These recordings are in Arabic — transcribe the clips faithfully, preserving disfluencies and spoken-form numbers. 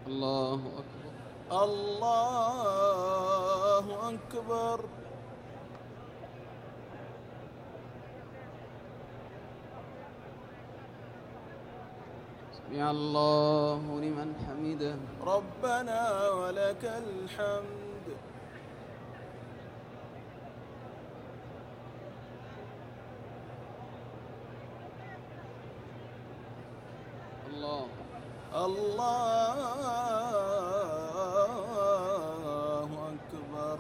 الله أكبر. الله أكبر. سمع الله لمن حمده. ربنا ولك الحمد. الله الله أكبر.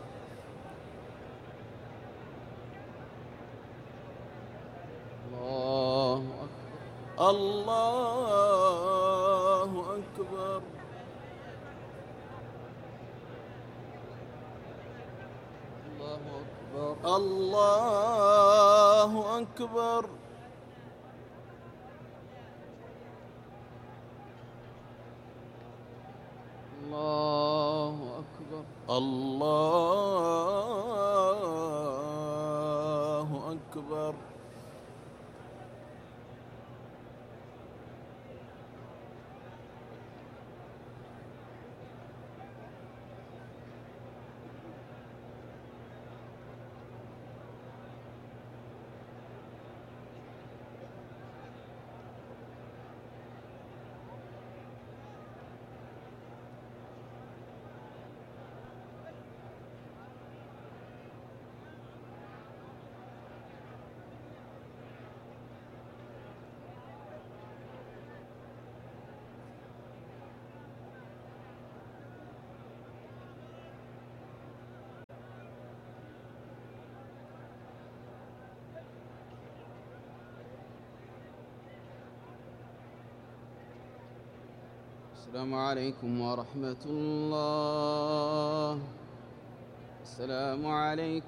الله أكبر. الله أكبر. الله الله أكبر. أكبر. الله أكبر. الله أكبر. السلام عليكم ورحمة الله. السلام عليكم